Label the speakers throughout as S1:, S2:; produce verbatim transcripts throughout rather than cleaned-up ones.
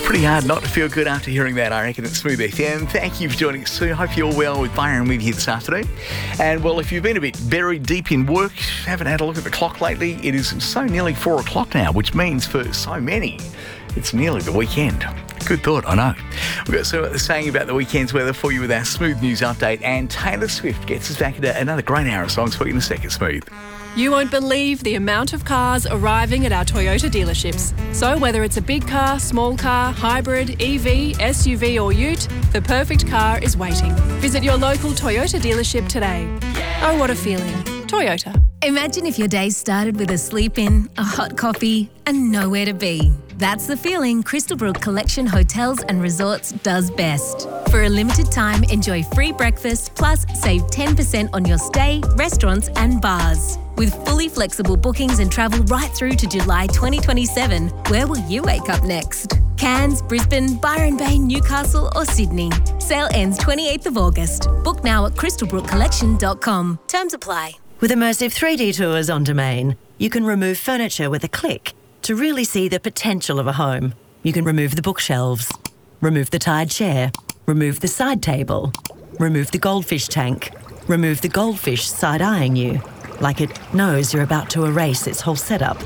S1: Pretty hard not to feel good after hearing that, I reckon, at Smooth F M. Thank you for joining us too. Hope you're well with Byron with you this afternoon. And, well, if you've been a bit buried deep in work, haven't had a look at the clock lately, it is so nearly four o'clock now, which means for so many, it's nearly the weekend. Good thought, I know. We've got some saying about the weekend's weather for you with our Smooth News update, and Taylor Swift gets us back into another great hour of songs for you in a second, Smooth.
S2: You won't believe the amount of cars arriving at our Toyota dealerships. So whether it's a big car, small car, hybrid, E V, S U V or ute, the perfect car is waiting. Visit your local Toyota dealership today. Oh, what a feeling. Toyota.
S3: Imagine if your day started with a sleep in, a hot coffee and nowhere to be. That's the feeling Crystalbrook Collection Hotels and Resorts does best. For a limited time, enjoy free breakfast plus save ten percent on your stay, restaurants and bars. With fully flexible bookings and travel right through to July twenty twenty-seven, where will you wake up next? Cairns, Brisbane, Byron Bay, Newcastle or Sydney. Sale ends twenty-eighth of August. Book now at crystalbrook collection dot com. Terms apply.
S4: With immersive three D tours on Domain, you can remove furniture with a click to really see the potential of a home. You can remove the bookshelves, remove the tired chair, remove the side table, remove the goldfish tank, remove the goldfish side-eyeing you, like it knows you're about to erase its whole setup.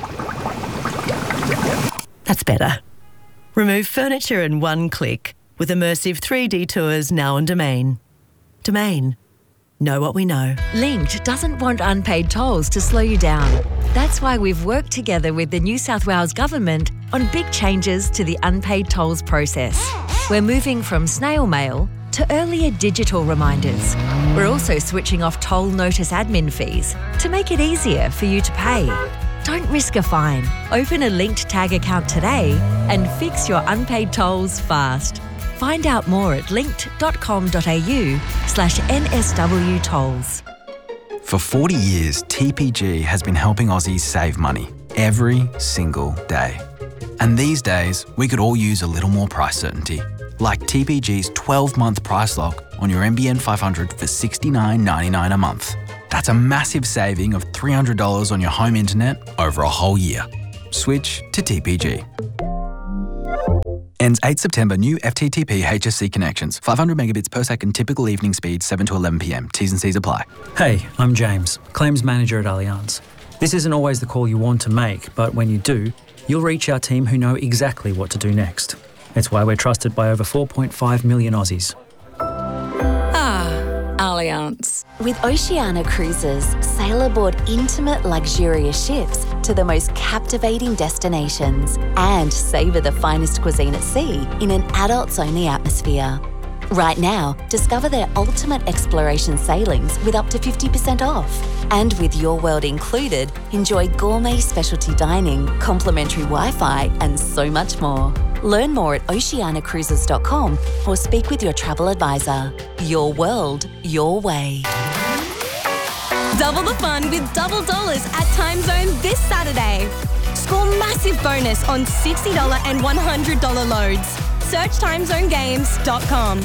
S4: That's better. Remove furniture in one click with immersive three D tours now on Domain. Domain. Know what we know.
S5: Linked doesn't want unpaid tolls to slow you down. That's why we've worked together with the New South Wales Government on big changes to the unpaid tolls process. We're moving from snail mail to earlier digital reminders. We're also switching off toll notice admin fees to make it easier for you to pay. Don't risk a fine. Open a Linked Tag account today and fix your unpaid tolls fast. Find out more at linked.com.au slash NSW tolls.
S6: For forty years, T P G has been helping Aussies save money every single day. And these days, we could all use a little more price certainty, like T P G's twelve-month price lock on your N B N five hundred for sixty-nine ninety-nine a month. That's a massive saving of three hundred dollars on your home internet over a whole year. Switch to T P G. Ends eighth September. New F T T P H S C connections. five hundred megabits per second typical evening speed, seven to eleven p m. T's and C's apply.
S7: Hey, I'm James, Claims Manager at Allianz. This isn't always the call you want to make, but when you do, you'll reach our team who know exactly what to do next. It's why we're trusted by over four point five million Aussies.
S8: Ah, Allianz.
S9: With Oceania Cruises, sail aboard intimate, luxurious ships to the most captivating destinations and savour the finest cuisine at sea in an adults-only atmosphere. Right now, discover their ultimate exploration sailings with up to fifty percent off. And with Your World included, enjoy gourmet specialty dining, complimentary Wi-Fi and so much more. Learn more at oceania cruises dot com or speak with your travel advisor. Your world, your way.
S10: Double the fun with double dollars at Timezone this Saturday. Score massive bonus on sixty dollars and one hundred dollars loads. Search timezone games dot com.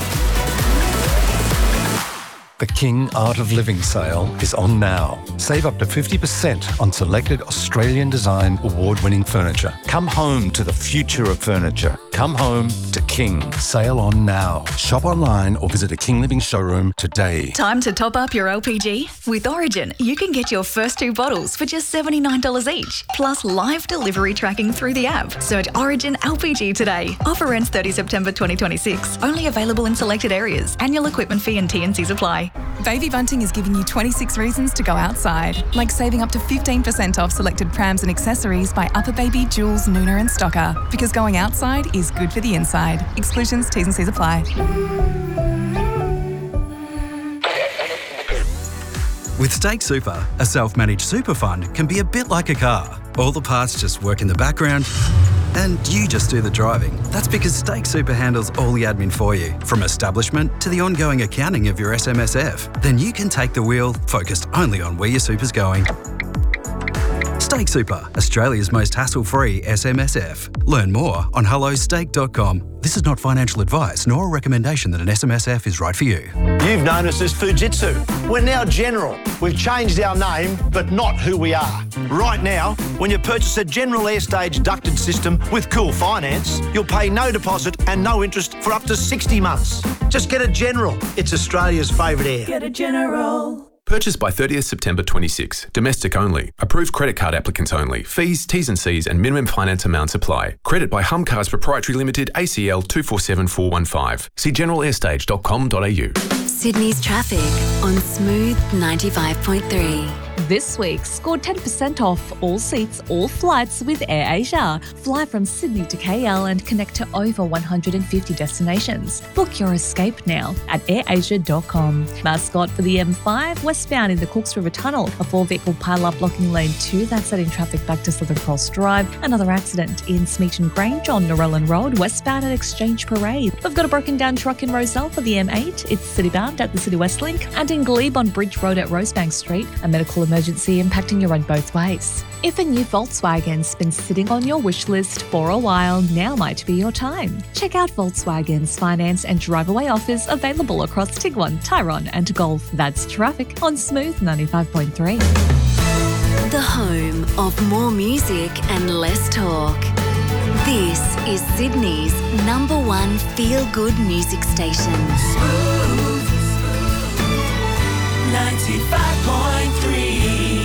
S11: The King Art of Living sale is on now. Save up to fifty percent on selected Australian design award-winning furniture. Come home to the future of furniture. Come home to King. Sale on now. Shop online or visit a King Living showroom today.
S12: Time to top up your L P G? With Origin, you can get your first two bottles for just seventy-nine dollars each, plus live delivery tracking through the app. Search Origin L P G today. Offer ends thirtieth September twenty twenty-six. Only available in selected areas. Annual equipment fee and T and Cs apply.
S13: Baby Bunting is giving you twenty-six reasons to go outside, like saving up to fifteen percent off selected prams and accessories by Upper Baby, Jules, Nooner and Stocker. Because going outside is good for the inside. Exclusions, T's and C's apply.
S14: With Stake Super, a self-managed super fund can be a bit like a car. All the parts just work in the background and you just do the driving. That's because Stake Super handles all the admin for you, from establishment to the ongoing accounting of your S M S F. Then you can take the wheel, focused only on where your super's going. Steak Super, Australia's most hassle-free S M S F. Learn more on hello steak dot com. This is not financial advice nor a recommendation that an S M S F is right for you.
S15: You've known us as Fujitsu. We're now General. We've changed our name, but not who we are. Right now, when you purchase a General Airstage ducted system with Cool Finance, you'll pay no deposit and no interest for up to sixty months. Just get a General. It's Australia's favourite air.
S16: Get a General.
S17: Purchased by thirtieth September twenty-six. Domestic only. Approved credit card applicants only. Fees, T's and C's and minimum finance amounts apply. Credit by Hum Cars Proprietary Limited, A C L two four seven four one five. See general airstage dot com dot a u.
S9: Sydney's traffic on Smooth ninety-five point three.
S18: This week, score ten percent off all seats, all flights with AirAsia. Fly from Sydney to K L and connect to over one hundred fifty destinations. Book your escape now at air asia dot com. Mascot for the M five, westbound in the Cooks River Tunnel. A four-vehicle pile-up blocking lane two that's setting traffic back to Southern Cross Drive. Another accident in Smeaton Grange on Norellan Road, westbound at Exchange Parade. We've got a broken-down truck in Roselle for the M eight. It's city-bound at the City West Link. And in Glebe on Bridge Road at Rosebank Street, a medical emergency impacting your road both ways. If a new Volkswagen's been sitting on your wish list for a while, now might be your time. Check out Volkswagen's finance and drive-away offers available across Tiguan, Tyrone and Golf. That's traffic on Smooth ninety-five point three.
S9: The home of more music and less talk. This is Sydney's number one feel-good music station.
S16: Smooth ninety-five point three.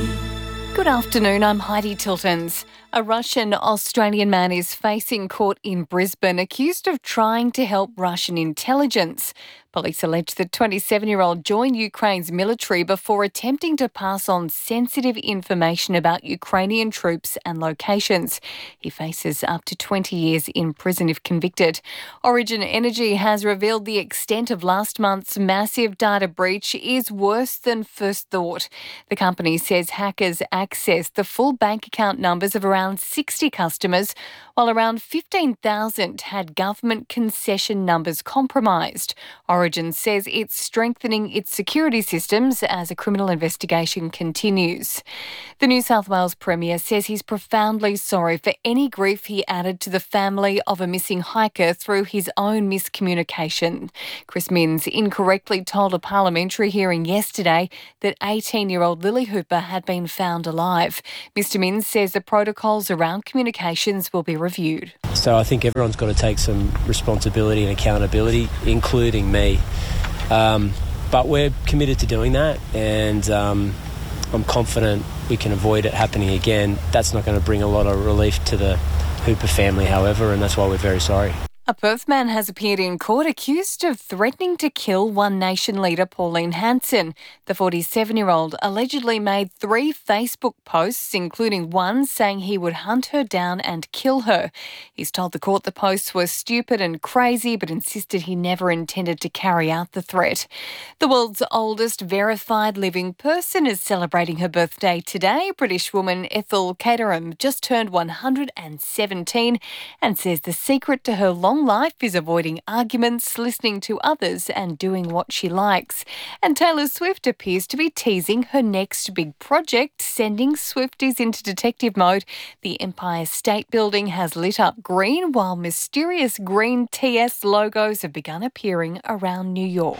S19: Good afternoon, I'm Heidi Tiltons. A Russian-Australian man is facing court in Brisbane accused of trying to help Russian intelligence. Police allege the twenty-seven-year-old joined Ukraine's military before attempting to pass on sensitive information about Ukrainian troops and locations. He faces up to twenty years in prison if convicted. Origin Energy has revealed the extent of last month's massive data breach is worse than first thought. The company says hackers accessed the full bank account numbers of around sixty customers, while around fifteen thousand had government concession numbers compromised. Origin says it's strengthening its security systems as a criminal investigation continues. The New South Wales Premier says he's profoundly sorry for any grief he added to the family of a missing hiker through his own miscommunication. Chris Minns incorrectly told a parliamentary hearing yesterday that eighteen-year-old Lily Hooper had been found alive. Mister Minns says the protocols around communications will be reviewed.
S20: So I think everyone's got to take some responsibility and accountability, including me. Um, but we're committed to doing that, and um, I'm confident we can avoid it happening again. That's not going to bring a lot of relief to the Hooper family, however, and that's why we're very sorry.
S19: A Perth man has appeared in court accused of threatening to kill One Nation leader Pauline Hanson. The forty-seven-year-old allegedly made three Facebook posts, including one saying he would hunt her down and kill her. He's told the court the posts were stupid and crazy, but insisted he never intended to carry out the threat. The world's oldest verified living person is celebrating her birthday today. British woman Ethel Caterham just turned one hundred seventeen and says the secret to her long life is avoiding arguments, listening to others and doing what she likes. And Taylor Swift appears to be teasing her next big project, sending Swifties into detective mode. The Empire State Building has lit up green while mysterious green T S logos have begun appearing around New York.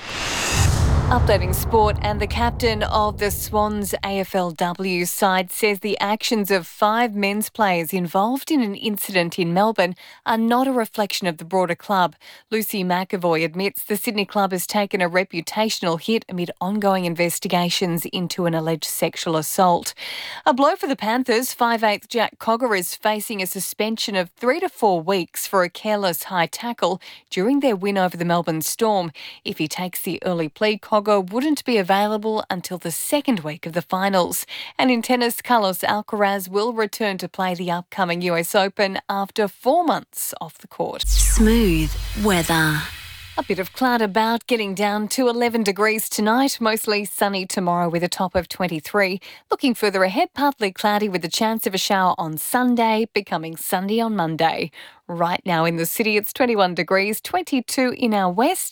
S19: Updating sport, and the captain of the Swans A F L W side says the actions of five men's players involved in an incident in Melbourne are not a reflection of the broader club. Lucy McAvoy admits the Sydney club has taken a reputational hit amid ongoing investigations into an alleged sexual assault. A blow for the Panthers. five-eighth Jack Cogger is facing a suspension of three to four weeks for a careless high tackle during their win over the Melbourne Storm. If he takes the early plea, Cogger wouldn't be available until the second week of the finals. And in tennis, Carlos Alcaraz will return to play the upcoming U S Open after four months off the court.
S9: Smooth weather.
S19: A bit of cloud about, getting down to eleven degrees tonight, mostly sunny tomorrow with a top of twenty-three. Looking further ahead, partly cloudy with a chance of a shower on Sunday, becoming sunny on Monday. Right now in the city, it's twenty-one degrees, twenty-two in our west.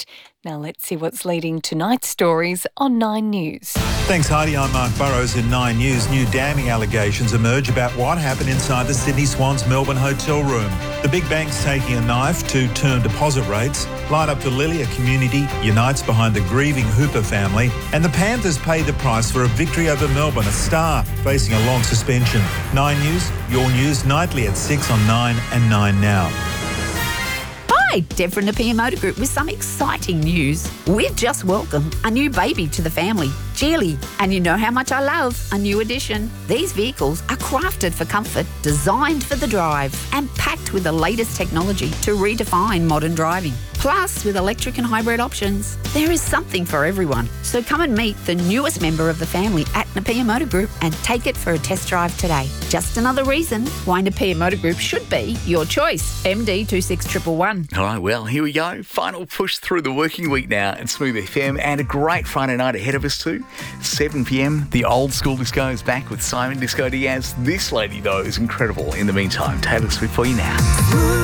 S19: Now let's see what's leading tonight's stories on Nine News.
S21: Thanks, Heidi. I'm Mark Burrows in Nine News. New damning allegations emerge about what happened inside the Sydney Swans Melbourne hotel room. The big bank's taking a knife to term deposit rates. Light Up to Lily, a community, unites behind the grieving Hooper family. And the Panthers paid the price for a victory over Melbourne, a star facing a long suspension. Nine News, your news, nightly at six on Nine and Nine Now.
S22: Hi, Deb from Napier Motor Group with some exciting news. We've just welcomed a new baby to the family, Geely, and you know how much I love a new addition. These vehicles are crafted for comfort, designed for the drive, and packed with the latest technology to redefine modern driving. Plus, with electric and hybrid options, there is something for everyone. So come and meet the newest member of the family at Napier Motor Group and take it for a test drive today. Just another reason why Napier Motor Group should be your choice. M D two six one one one.
S1: All right, well, here we go. Final push through the working week now at Smooth F M, and a great Friday night ahead of us too. seven p.m, the old school disco is back with Simon Disco Diaz. This lady, though, is incredible. In the meantime, Taylor Swift for you now.